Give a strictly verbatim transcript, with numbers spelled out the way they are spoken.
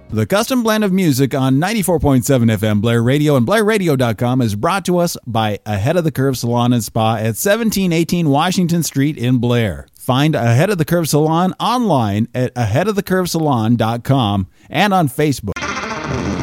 The Custom Blend of Music on ninety-four point seven F M Blair Radio and Blair Radio dot com is brought to us by Ahead of the Curve Salon and Spa at seventeen eighteen Washington Street in Blair. Find Ahead of the Curve Salon online at ahead of the curve salon dot com and on Facebook.